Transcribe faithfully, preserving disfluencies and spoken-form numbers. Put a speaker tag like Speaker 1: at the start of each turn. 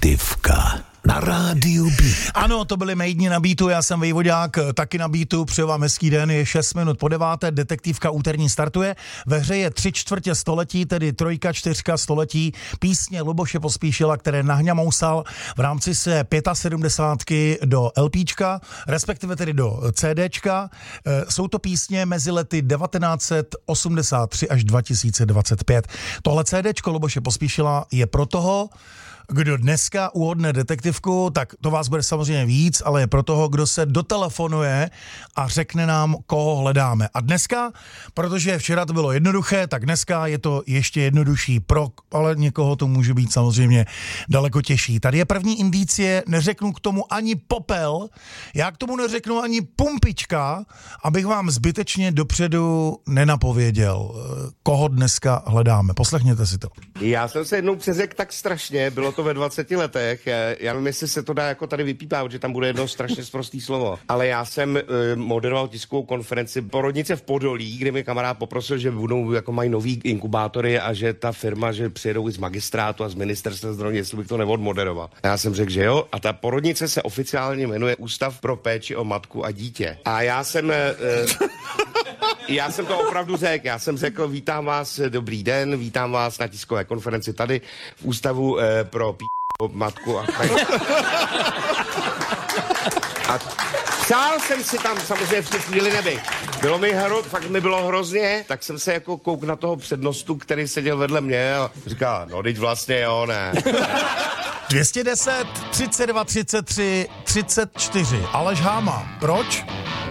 Speaker 1: Detektivka na rádiu B.
Speaker 2: Ano, to byly Mejdni na Beatu, já jsem Vejvodák, taky na Beatu, přeju vám hezký den, je šest minut po deváté, detektivka úterní startuje, ve hře je tři čtvrtě století, tedy trojka, čtyřka století, písně Luboše Pospíšila, které nahňamousal v rámci se sedmdesátky do LPčka, respektive tedy do CDčka, jsou to písně mezi lety devatenáct set osmdesát tři až dva tisíce dvacet pět. Tohle CDčko Luboše Pospíšila je pro toho, kdo dneska uhodne detektivku, tak to vás bude samozřejmě víc, ale je pro toho, kdo se dotelefonuje a řekne nám, koho hledáme. A dneska, protože včera to bylo jednoduché, tak dneska je to ještě jednodušší pro, ale někoho to může být samozřejmě daleko těžší. Tady je první indicie, neřeknu k tomu ani popel, já k tomu neřeknu ani pumpička, abych vám zbytečně dopředu nenapověděl, koho dneska hledáme. Poslechněte si to.
Speaker 3: Já jsem se jednou přeřekl tak strašně, bylo to ve dvaceti letech, já nevím, jestli se to dá jako tady vypípá, protože tam bude jedno strašně sprostý slovo, ale já jsem e, moderoval tiskovou konferenci Porodnice v Podolí, kde mi kamarád poprosil, že budou, jako mají nový inkubátory a že ta firma, že přijedou i z magistrátu a z ministerstva zdravotnictví, jestli bych to neodmoderoval. A já jsem řekl, že jo, a ta porodnice se oficiálně jmenuje Ústav pro péči o matku a dítě. A já jsem... E, Já jsem to opravdu řekl, já jsem řekl, vítám vás, dobrý den, vítám vás na tiskové konferenci tady v Ústavu eh, pro p*** matku a tak. A přál jsem si tam samozřejmě v tu chvíli nebyt. Bylo mi hro, fakt mi bylo hrozně, tak jsem se jako kouk na toho přednostu, který seděl vedle mě a říká, no teď vlastně jo, ne.
Speaker 2: dvě stě deset, třicet dva, třicet tři, třicet čtyři. Aleš Háma. Proč?